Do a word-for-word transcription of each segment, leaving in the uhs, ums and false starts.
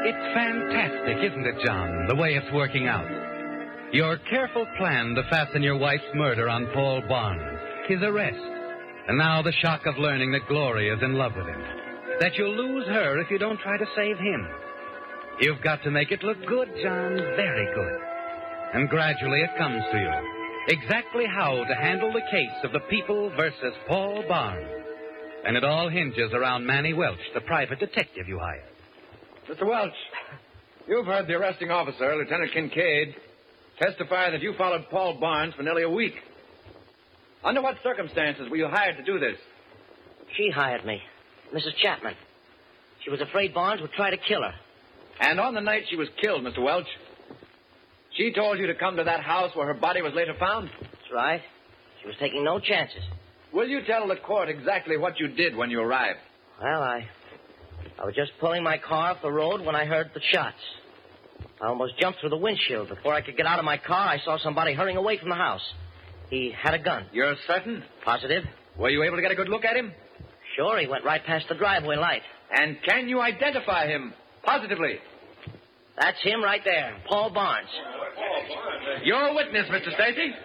It's fantastic, isn't it, John, the way it's working out? Your careful plan to fasten your wife's murder on Paul Barnes, his arrest, and now the shock of learning that Gloria is in love with him, that you'll lose her if you don't try to save him. You've got to make it look good, John, very good. And gradually it comes to you, exactly how to handle the case of the people versus Paul Barnes. And it all hinges around Manny Welch, the private detective you hired. Mister Welch, you've heard the arresting officer, Lieutenant Kincaid, testify that you followed Paul Barnes for nearly a week. Under what circumstances were you hired to do this? She hired me, Missus Chapman. She was afraid Barnes would try to kill her. And on the night she was killed, Mister Welch, she told you to come to that house where her body was later found? That's right. She was taking no chances. Will you tell the court exactly what you did when you arrived? Well, I... I was just pulling my car off the road when I heard the shots. I almost jumped through the windshield. Before I could get out of my car, I saw somebody hurrying away from the house. He had a gun. You're certain? Positive. Were you able to get a good look at him? Sure, he went right past the driveway light. And can you identify him positively? That's him right there, Paul Barnes. You're a witness, Mister Stacy.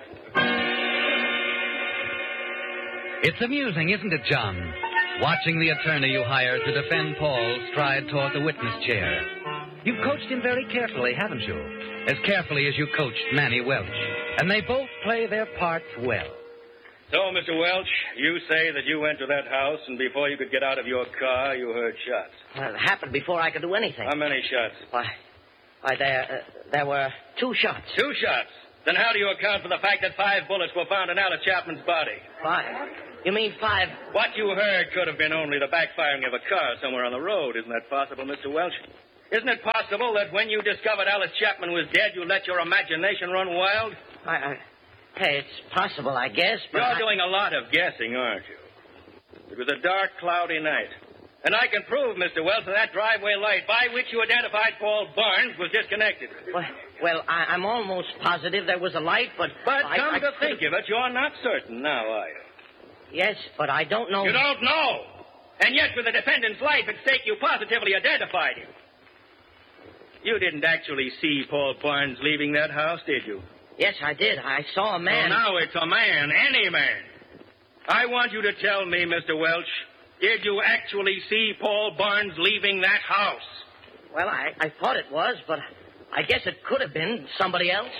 It's amusing, isn't it, John? Watching the attorney you hired to defend Paul stride toward the witness chair. You've coached him very carefully, haven't you? As carefully as you coached Manny Welch. And they both play their parts well. So, Mister Welch, you say that you went to that house, and before you could get out of your car, you heard shots. Well, it happened before I could do anything. How many shots? Why, why there, uh, there were two shots. Two shots? Then how do you account for the fact that five bullets were found in Alice Chapman's body? Five? You mean five? What you heard could have been only the backfiring of a car somewhere on the road. Isn't that possible, Mister Welch? Isn't it possible that when you discovered Alice Chapman was dead, you let your imagination run wild? I, I, hey, it's possible, I guess, but You're I... doing a lot of guessing, aren't you? It was a dark, cloudy night. And I can prove, Mister Welch, that that driveway light by which you identified Paul Barnes was disconnected. Well, well I, I'm almost positive there was a light, but... But I, come I to could've- think of it, you're not certain now, are you? Yes, but I don't know... You don't know. And yet, with the defendant's life at stake, you positively identified him. You didn't actually see Paul Barnes leaving that house, did you? Yes, I did. I saw a man... Oh, now it's a man, any man. I want you to tell me, Mister Welch, did you actually see Paul Barnes leaving that house? Well, I, I thought it was, but I guess it could have been somebody else.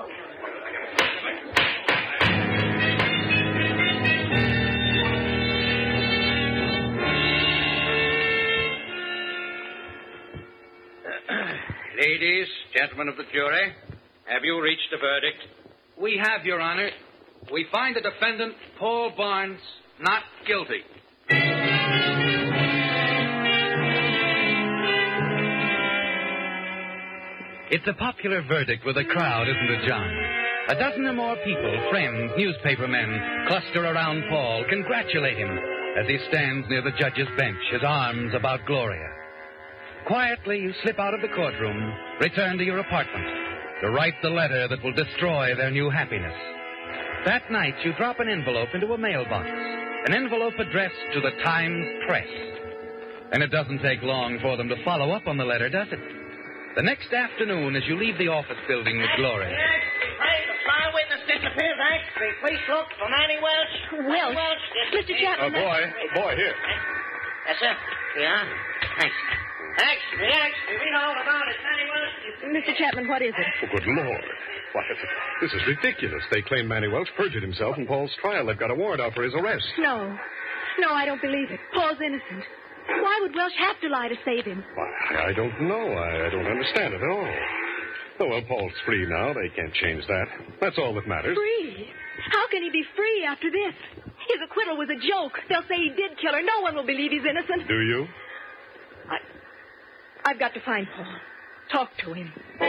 Ladies, gentlemen of the jury, have you reached a verdict? We have, Your Honor. We find the defendant, Paul Barnes, not guilty. It's a popular verdict with a crowd, isn't it, John? A dozen or more people, friends, newspapermen, cluster around Paul, congratulate him as he stands near the judge's bench, his arms about Gloria. Quietly, you slip out of the courtroom, return to your apartment, to write the letter that will destroy their new happiness. That night, you drop an envelope into a mailbox, an envelope addressed to the Times Press. And it doesn't take long for them to follow up on the letter, does it? The next afternoon, as you leave the office building with Gloria... Hey, the fly witness disappeared, Hank. Please look for Manny Welch. Welch. Welch. Mister Chapman. Oh, boy. Oh, boy, here. Yes, sir. Yeah. Thanks. Thanks. Relax. We read all about it, Manny Welch. Mister Chapman, what is it? Oh, good Lord. Why, this is ridiculous. They claim Manny Welch perjured himself in Paul's trial. They've got a warrant out for his arrest. No. No, I don't believe it. Paul's innocent. Why would Welch have to lie to save him? Why, I don't know. I, I don't understand it at all. Oh, well, Paul's free now. They can't change that. That's all that matters. Free? How can he be free after this? His acquittal was a joke. They'll say he did kill her. No one will believe he's innocent. Do you? I, I've got to find Paul. Talk to him.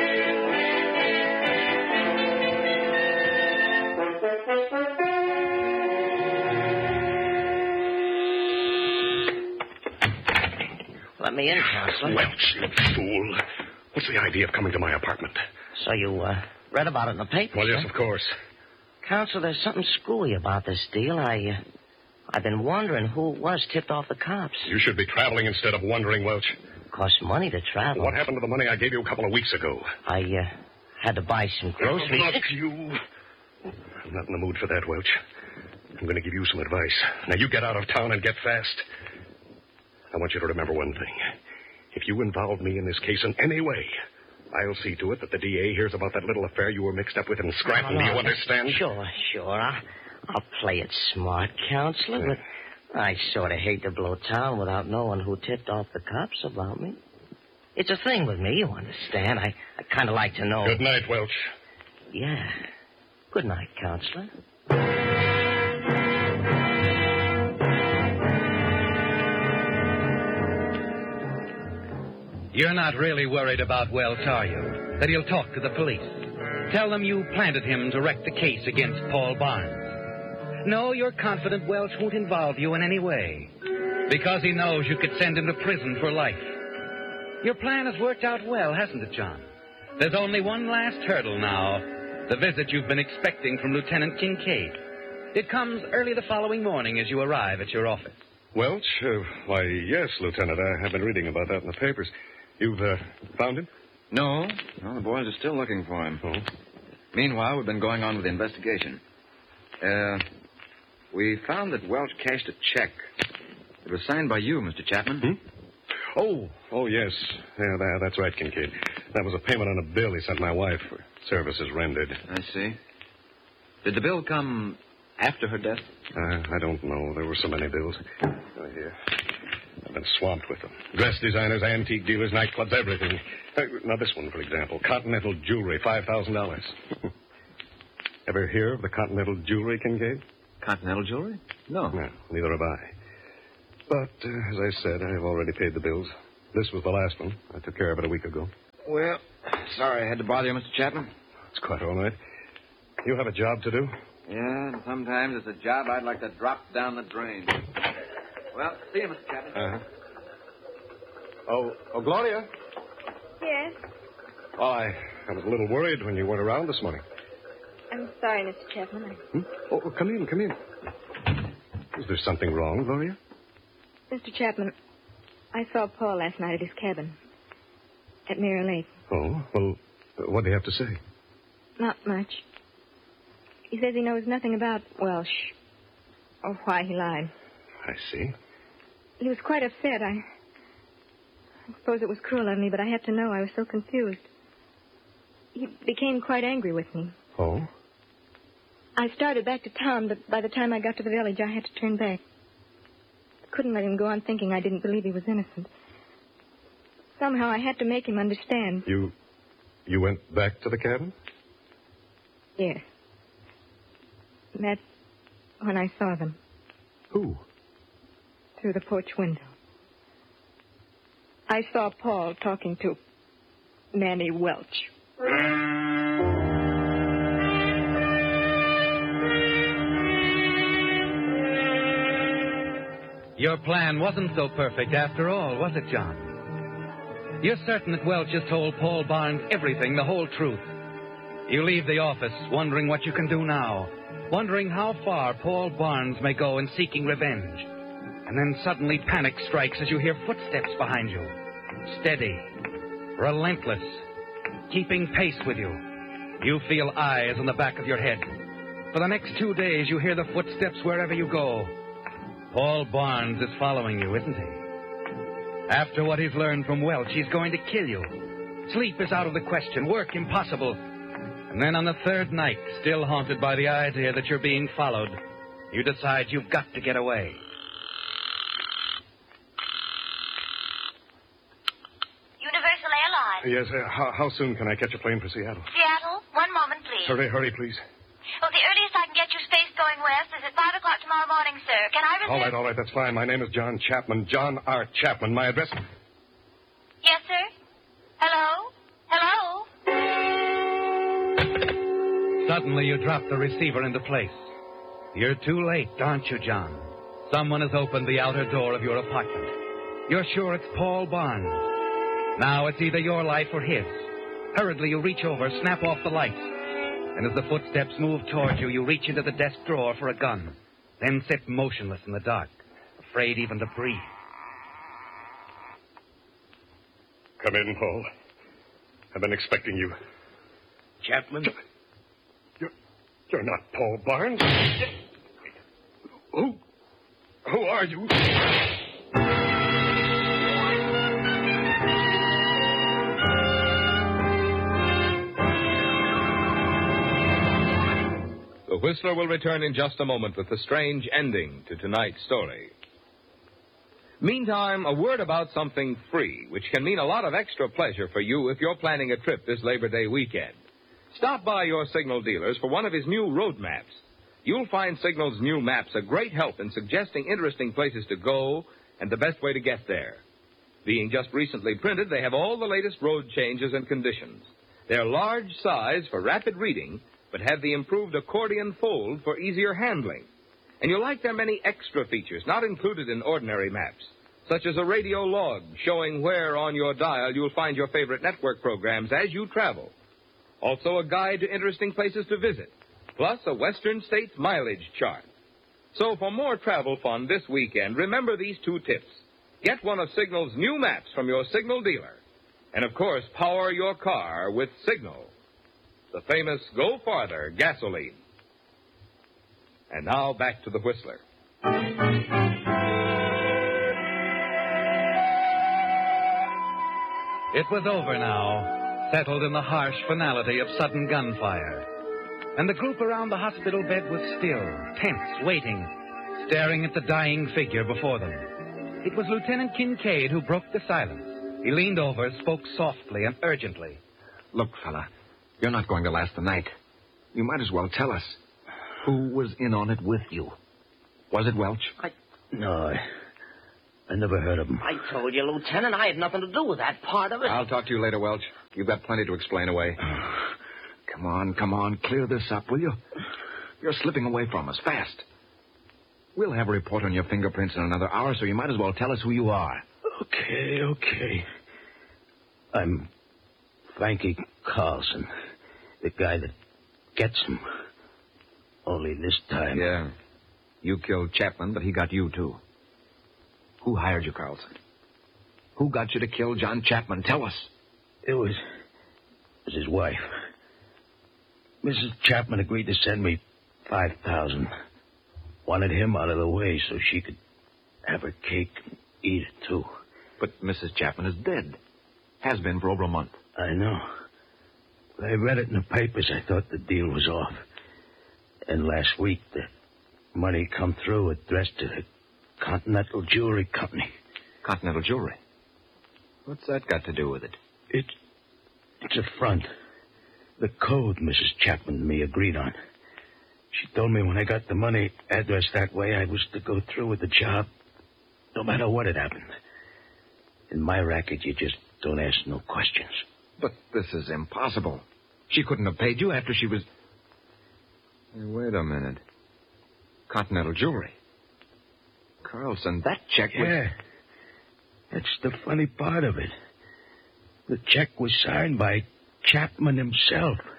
Let me in, Counselor. Welch, you fool. What's the idea of coming to my apartment? So you uh, read about it in the paper? Well, yes, of course. Counselor, there's something screwy about this deal. I, uh, I've been wondering who it was tipped off the cops. You should be traveling instead of wondering, Welch. costs money to travel. What happened to the money I gave you a couple of weeks ago? I, uh, had to buy some groceries. Oh, look, you. I'm not in the mood for that, Welch. I'm going to give you some advice. Now, you get out of town and get fast. I want you to remember one thing. If you involve me in this case in any way, I'll see to it that the D A hears about that little affair you were mixed up with in Scranton. No, no, Do you understand? Sure, sure. I'll, I'll play it smart, Counselor, but I sort of hate to blow town without knowing who tipped off the cops about me. It's a thing with me, you understand. I, I kind of like to know. Good night, Welch. Yeah. Good night, Counselor. You're not really worried about Welch, are you? That he'll talk to the police. Tell them you planted him to wreck the case against Paul Barnes. No, you're confident Welch won't involve you in any way. Because he knows you could send him to prison for life. Your plan has worked out well, hasn't it, John? There's only one last hurdle now. The visit you've been expecting from Lieutenant Kincaid. It comes early the following morning as you arrive at your office. Welch? Uh, why, yes, Lieutenant. I have been reading about that in the papers. You've uh, found him? No. No, the boys are still looking for him. Oh. Meanwhile, we've been going on with the investigation. Uh, we found that Welch cashed a check. It was signed by you, Mister Chapman. Hmm? Oh, oh, yes. Yeah, that, that's right, Kincaid. That was a payment on a bill he sent my wife for services rendered. I see. Did the bill come after her death? Uh, I don't know. There were so many bills. Oh, here. I've been swamped with them. Dress designers, antique dealers, nightclubs, everything. Uh, now, this one, for example. Continental Jewelry, five thousand dollars. Ever hear of the Continental Jewelry, Kincaid? Continental Jewelry? No. No, neither have I. But, uh, as I said, I've already paid the bills. This was the last one. I took care of it a week ago. Well, sorry I had to bother you, Mister Chapman. It's quite all right. You have a job to do? Yeah, and sometimes it's a job I'd like to drop down the drain. Well, see you, Mister Chapman. Uh-huh. Oh, oh, Gloria. Yes? Oh, I, I was a little worried when you weren't around this morning. I'm sorry, Mister Chapman. I... Hmm? Oh, oh, come in, come in. Is there something wrong, Gloria? Mister Chapman, I saw Paul last night at his cabin at Mirror Lake. Oh, well, uh, what do you have to say? Not much. He says he knows nothing about Welch or why he lied. I see. He was quite upset. I, I suppose it was cruel of me, but I had to know. I was so confused. He became quite angry with me. Oh? I started back to town, but by the time I got to the village, I had to turn back. I couldn't let him go on thinking I didn't believe he was innocent. Somehow I had to make him understand. You, you went back to the cabin? Yes. That's when I saw them. Who? Through the porch window. I saw Paul talking to Manny Welch. Your plan wasn't so perfect after all, was it, John? You're certain that Welch has told Paul Barnes everything, the whole truth. You leave the office wondering what you can do now, wondering how far Paul Barnes may go in seeking revenge. And then suddenly panic strikes as you hear footsteps behind you. Steady, relentless, keeping pace with you. You feel eyes on the back of your head. For the next two days, you hear the footsteps wherever you go. Paul Barnes is following you, isn't he? After what he's learned from Welch, he's going to kill you. Sleep is out of the question, work impossible. And then on the third night, still haunted by the idea that you're being followed, you decide you've got to get away. Universal Airlines. Yes, uh, how, how soon can I catch a plane for Seattle? Seattle, one moment, please. Hurry, hurry, please. Well, the earliest I can get you space going west is at five o'clock tomorrow morning, sir. Can I reserve... All right, all right, that's fine. My name is John Chapman. John R. Chapman. My address... Yes, sir? Hello? Hello? Suddenly, you drop the receiver into place. You're too late, aren't you, John? Someone has opened the outer door of your apartment. You're sure it's Paul Barnes. Now it's either your life or his. Hurriedly, you reach over, snap off the lights. And as the footsteps move toward you, you reach into the desk drawer for a gun. Then sit motionless in the dark, afraid even to breathe. Come in, Paul. I've been expecting you. Chapman? You're, you're not Paul Barnes. Who? Who are you? The Whistler will return in just a moment with the strange ending to tonight's story. Meantime, a word about something free, which can mean a lot of extra pleasure for you if you're planning a trip this Labor Day weekend. Stop by your Signal dealers for one of his new road maps. You'll find Signal's new maps a great help in suggesting interesting places to go and the best way to get there. Being just recently printed, they have all the latest road changes and conditions. They're large size for rapid reading, but have the improved accordion fold for easier handling. And you'll like their many extra features not included in ordinary maps, such as a radio log showing where on your dial you'll find your favorite network programs as you travel. Also a guide to interesting places to visit, plus a Western States mileage chart. So for more travel fun this weekend, remember these two tips. Get one of Signal's new maps from your Signal dealer. And, of course, power your car with Signal, the famous Go Farther gasoline. And now back to the Whistler. It was over now, settled in the harsh finality of sudden gunfire. And the group around the hospital bed was still, tense, waiting, staring at the dying figure before them. It was Lieutenant Kincaid who broke the silence. He leaned over, spoke softly and urgently. Look, fella, you're not going to last the night. You might as well tell us. Who was in on it with you? Was it Welch? I... No, I, I never heard of him. I told you, Lieutenant, I had nothing to do with that part of it. I'll talk to you later, Welch. You've got plenty to explain away. Come on, come on. Clear this up, will you? You're slipping away from us, fast. We'll have a report on your fingerprints in another hour, so you might as well tell us who you are. Okay, okay. I'm Frankie Carlson, the guy that gets him. Only this time... Yeah. You killed Chapman, but he got you, too. Who hired you, Carlson? Who got you to kill John Chapman? Tell us. It was... It was his wife. Missus Chapman agreed to send me five thousand. Wanted him out of the way so she could have her cake and eat it, too. But Missus Chapman is dead. Has been for over a month. I know. When I read it in the papers, I thought the deal was off. And last week, the money come through addressed to the Continental Jewelry Company. Continental Jewelry? What's that got to do with it? It's, it's a front. The code Missus Chapman and me agreed on. She told me when I got the money addressed that way, I was to go through with the job, no matter what had happened. In my racket, you just don't ask no questions. But this is impossible. She couldn't have paid you after she was... Hey, wait a minute. Continental Jewelry. Carlson, that check was... Yeah. That's the funny part of it. The check was signed by Chapman himself.